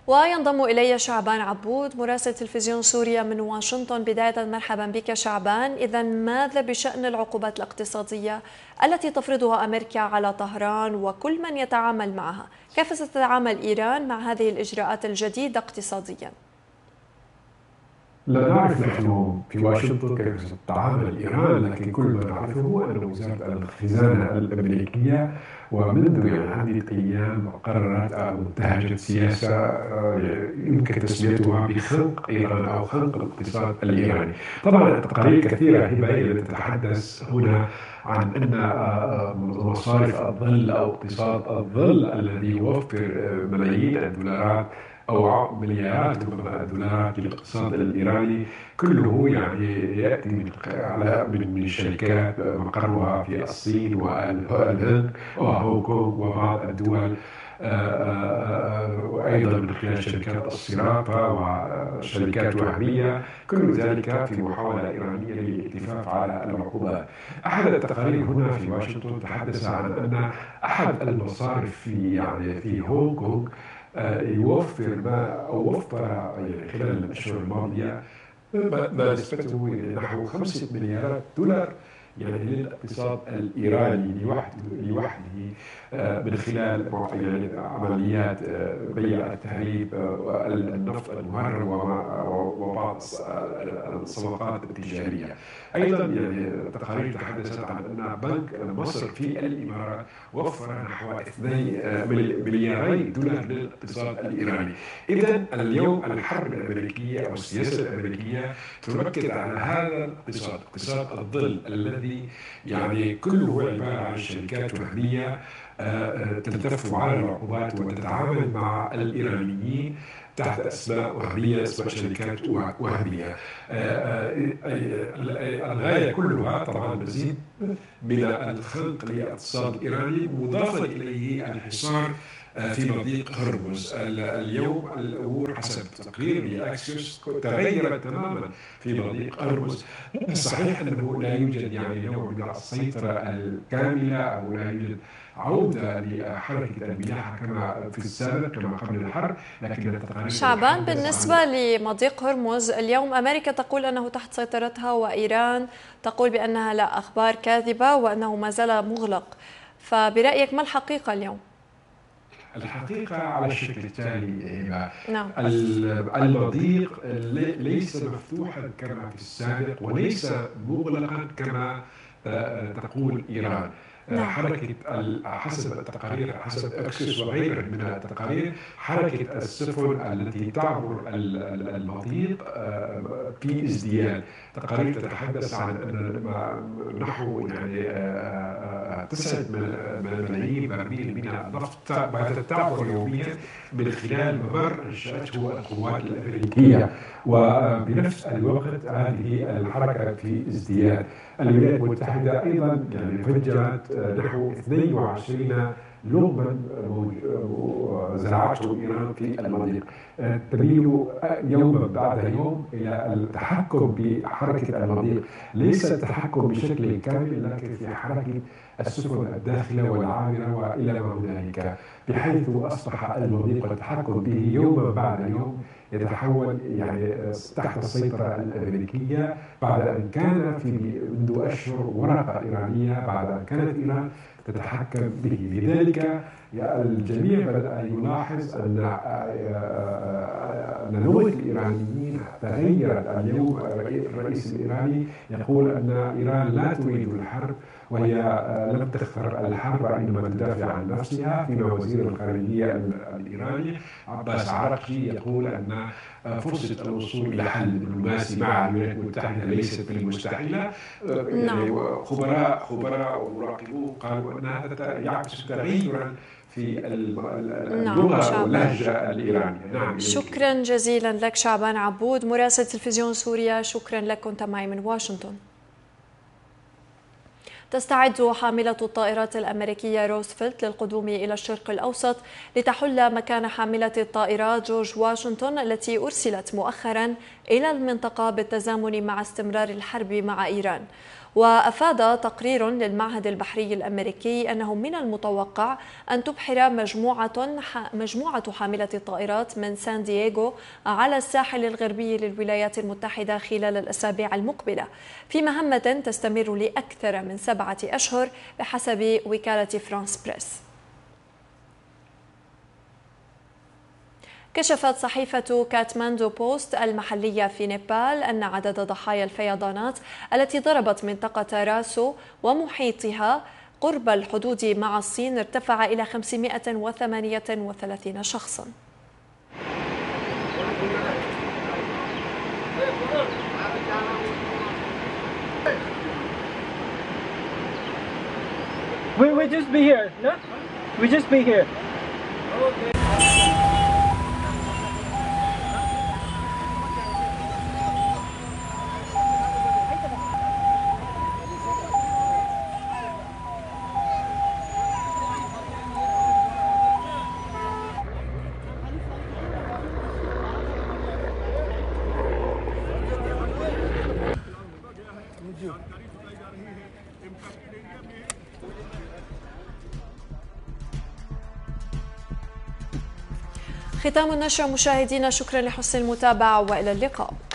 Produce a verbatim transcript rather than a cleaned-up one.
وينضم إلي شعبان عبود مراسل تلفزيون سوريا من واشنطن. بداية مرحبا بك شعبان. إذا ماذا بشأن العقوبات الاقتصادية التي تفرضها أمريكا على طهران وكل من يتعامل معها؟ كيف ستتعامل إيران مع هذه الإجراءات الجديدة اقتصاديا؟ لا نعرف نحن في واشنطن كيف ستتعامل إيران، لكن كل ما نعرفه هو أن وزارة الخزانة الأمريكية ومنذ يعني عدة أيام قررت أو انتهجت سياسة يمكن تسميتها بخنق إيران أو خنق الاقتصاد الإيراني. طبعا تقارير كثيرة هي تتحدث هنا عن أن مصارف الظل أو اقتصاد الظل الذي يوفر ملايين الدولارات أو مليارات الدولارات للاقتصاد الإيراني كله يعني يأتي من على من شركات مقرها في الصين والهند وهونغ كونغ وبعض الدول، وأيضا من خلال شركات الصرافة وشركات وهمية، كل ذلك في محاولة إيرانية للالتفاف على العقوبات. أحد التقارير هنا في واشنطن تحدث عن أن أحد المصارف في يعني في هونغ كونغ يوفر ما أو وفر يعني خلال الأشهر الماضية ما نسبته نحو خمسة مليارات دولار يعني للاقتصاد الإيراني لوحده لوحده من خلال يعني عمليات بيع التهريب النفط المهرب وبعض الصفقات التجارية. أيضا يعني التقارير تحدثت عن أن بنك مصر في الإمارات وفر نحو اثنين ملياري دولار للاقتصاد الإيراني. إذن اليوم الحرب الأمريكية أو السياسة الأمريكية تركز على هذا الاقتصاد، اقتصاد الظل الذي يعني كله عبارة عن شركات وهمية تلتف على العقوبات وتتعامل مع الإيرانيين تحت أسماء وهمية، أسماء شركات وهمية. الغاية كلها طبعا مزيد من الخنق للاقتصاد الإيراني، مضافا إليه الحصار في مضيق هرمز. اليوم الأمور حسب تقرير لأكسيوس تغيرت تماما في مضيق هرمز. صحيح أنه لا يوجد يعني نوع من السيطرة الكاملة أو لا يوجد عودة لحركة الملاحة كما في السابق كما قبل الحرب، لكن شعبان بالنسبة لمضيق هرمز اليوم أمريكا تقول أنه تحت سيطرتها وإيران تقول بأنها لا، أخبار كاذبة وأنه ما زال مغلق، فبرأيك ما الحقيقة اليوم؟ الحقيقة على الشكل التالي: نعم. المضيق ليس مفتوحا كما في السابق وليس مغلقا كما تقول إيران. نعم. حركة حسب التقارير حسب أكسيوس وغيره من التقارير حركة السفن التي تعبر المضيق في ازدياد. تقارير تتحدث عن أن نحو يعني تسعة ملايين برميل من النفط تعبر يوميا من خلال ممر انشأته القوات الأمريكية، وبنفس الوقت هذه الحركة في ازدياد. الولايات المتحدة أيضا يعني فجرت نحو اثنين وعشرين لغما زرعته إيران في المضيق، تميل يوما بعد يوم إلى التحكم بحركة المضيق، ليس التحكم بشكل كامل لكن في حركة السفن الداخلة والعابرة وإلى ما هنالك، بحيث أصبح المضيق والتحكم به يوما بعد يوم يتحول يعني تحت السيطرة الأمريكية، بعد أن كان في منذ أشهر ورقة إيرانية، بعد أن كانت إيران تتحكم به. لذلك الجميع بدأ يلاحظ أن أن لغة الإيرانيين تغيرت. اليوم الرئيس الإيراني يقول أن إيران لا تريد الحرب وهي لم تخسر الحرب إنما تدافع عن نفسها، فيما وزير الخارجية الإيراني عباس عراقجي يقول أن فرصة الوصول إلى حل دبلوماسي مع الولايات المتحدة ليست بالمستحيلة. يعني خبراء خبراء ومراقبون قالوا أن هذا يعكس تغيرا في اللغة واللهجة الإيرانية. نعم. شكرا جزيلا لك شعبان عبود مراسل تلفزيون سوريا، شكرا لك، كنت معي من واشنطن. تستعد حاملة الطائرات الأمريكية روزفلت للقدوم إلى الشرق الأوسط لتحل مكان حاملة الطائرات جورج واشنطن التي أرسلت مؤخرا إلى المنطقة بالتزامن مع استمرار الحرب مع إيران. وأفاد تقرير للمعهد البحري الأمريكي أنه من المتوقع أن تبحر مجموعة مجموعة حاملة الطائرات من سان دييغو على الساحل الغربي للولايات المتحدة خلال الأسابيع المقبلة في مهمة تستمر لأكثر من سبعة أشهر بحسب وكالة فرانس بريس. كشفت صحيفة كاتماندو بوست المحلية في نيبال أن عدد ضحايا الفيضانات التي ضربت منطقة راسو ومحيطها قرب الحدود مع الصين ارتفع إلى خمسمائة وثمانية وثلاثين شخصاً. We we just be here, no? We just be here. Okay. ختام النشرة مشاهدينا، شكرا لحسن المتابعة وإلى اللقاء.